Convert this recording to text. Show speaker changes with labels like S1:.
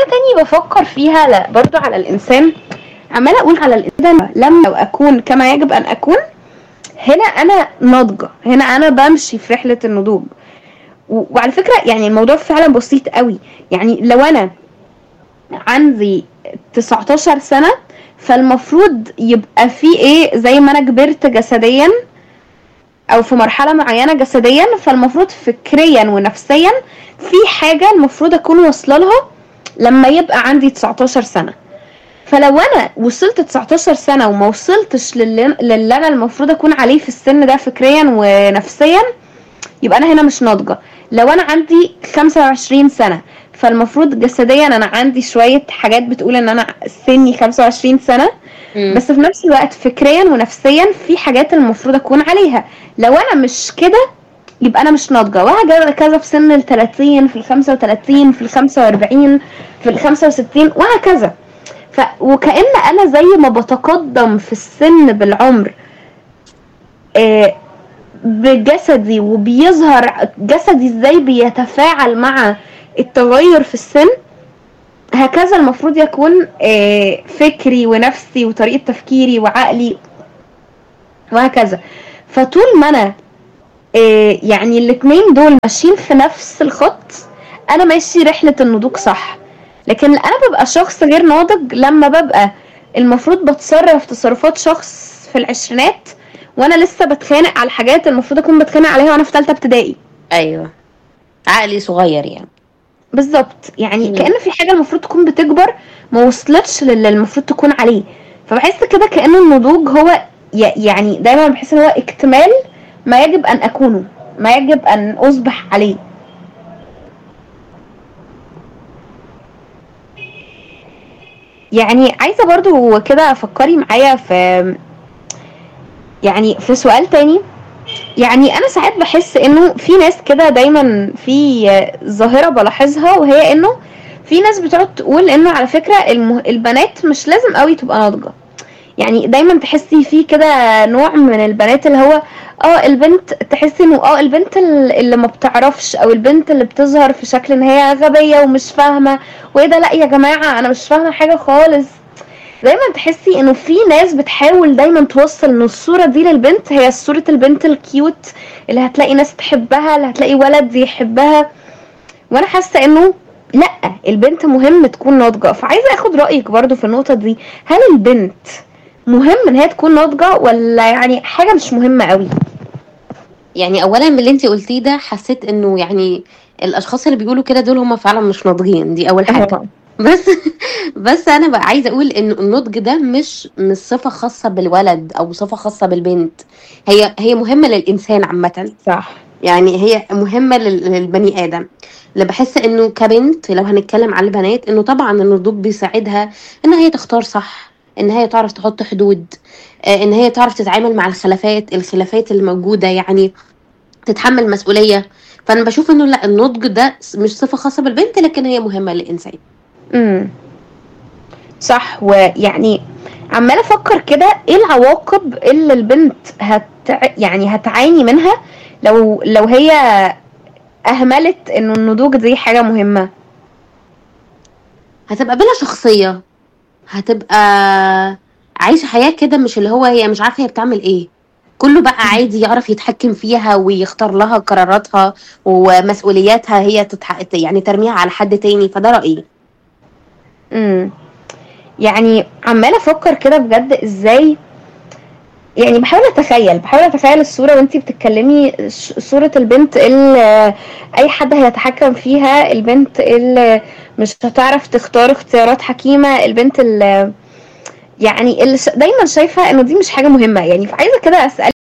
S1: تانية بفكر فيها برضو على الإنسان، عمالة أقول على الإنسان لما أكون كما يجب أن أكون، هنا أنا ناضجة، هنا أنا بمشي في رحلة النضوج. وعلى فكرة يعني الموضوع فعلا بسيط قوي. يعني لو أنا عندي 19 سنة فالمفروض يبقى في إيه، زي ما أنا كبرت جسديا أو في مرحلة معينة جسديا، فالمفروض فكريا ونفسيا في حاجة المفروض أكون واصلة لها لما يبقى عندي 19 سنة. فلو انا وصلت 19 سنة وما وصلتش للي انا المفروض اكون عليه في السن ده فكريا ونفسيا، يبقى انا هنا مش ناضجة. لو انا عندي 25 سنة فالمفروض جسديا انا عندي شوية حاجات بتقول ان انا سني 25 سنة، بس في نفس الوقت فكريا ونفسيا في حاجات المفروض اكون عليها. لو انا مش كده يبقى انا مش ناضجة. وهكذا في سن 30، في 35، في 45، في 65 وهكذا. وكأن انا زي ما بتقدم في السن بالعمر بجسدي، وبيظهر جسدي ازاي بيتفاعل مع التغير في السن، هكذا المفروض يكون فكري ونفسي وطريقة تفكيري وعقلي وهكذا. فطول ما انا يعني الاتنين دول ماشيين في نفس الخط، انا ماشي رحلة النضوج صح. لكن انا ببقى شخص غير ناضج لما ببقى المفروض بتصرف تصرفات شخص في العشرينات وانا لسه بتخانق على الحاجات المفروض اكون بتخانق عليها وانا في ثالثه ابتدائي.
S2: ايوه، عقلي صغير يعني.
S1: بالظبط، يعني كأن في حاجه المفروض تكون بتكبر ما وصلتش للي المفروض تكون عليه. فبحس كده كأن النضوج هو يعني دايما بحس ان هو اكتمال ما يجب ان اكونه، ما يجب ان اصبح عليه. يعني عايزة برضو كده افكري معايا في يعني في سؤال تاني. يعني انا ساعات بحس انه في ناس كده دايما في ظاهرة بلاحظها، وهي انه في ناس بتقعد تقول انه على فكرة البنات مش لازم قوي تبقى ناضجة. يعني دايما تحسي في كده نوع من البنات اللي هو البنت تحسي انه البنت اللي ما بتعرفش، او البنت اللي بتظهر في شكل ان هي غبية ومش فاهمة وايه ده. لا يا جماعة، انا مش فاهمة حاجة خالص. دايما تحسي انه في ناس بتحاول دايما توصل ان الصورة دي للبنت هي صورة البنت الكيوت اللي هتلاقي ناس تحبها، اللي هتلاقي ولد يحبها. وانا حاسة انه لا، البنت مهم تكون ناضجة. فعايزة اخد رأيك برضو في النقطة دي. هل البنت مهم ان هي تكون ناضجة ولا يعني حاجة مش مهمة قوي؟
S2: يعني اولا من اللي انتي قلتيه ده حسيت انه يعني الاشخاص اللي بيقولوا كده دول هم فعلا مش ناضجين، دي اول حاجة. بس انا بقى عايزه اقول ان النضج ده مش صفه خاصه بالولد او صفه خاصه بالبنت، هي مهمه للانسان عامه.
S1: صح.
S2: يعني هي مهمه للبني ادم. اللي بحس انه كبنت لو هنتكلم على البنات، انه طبعا النضوج بيساعدها ان هي تختار صح، ان هي تعرف تحط حدود، ان هي تعرف تتعامل مع الخلافات اللي موجوده، يعني تتحمل مسؤوليه. فانا بشوف انه لا، النضج ده مش صفه خاصه بالبنت، لكن هي مهمه للانسان.
S1: صح. ويعني عمالة افكر كده ايه العواقب اللي البنت يعني هتعاني منها لو هي اهملت انه النضوج دي حاجة مهمة.
S2: هتبقى بلا شخصيه، هتبقى عايشه حياه كده، مش اللي هو هي مش عارفه هي بتعمل ايه. كله بقى عادي يعرف يتحكم فيها ويختار لها قراراتها ومسؤولياتها، هي يعني ترميها على حد تاني. فده رأيي.
S1: يعني عمالة افكر كده بجد ازاي، يعني بحاول اتخيل الصورة وانتي بتتكلمي، صورة البنت اللي اي حد هيتحكم فيها، البنت اللي مش هتعرف تختار اختيارات حكيمة، البنت اللي يعني اللي دايما شايفة انه دي مش حاجة مهمة. يعني فعايزة كده اسأل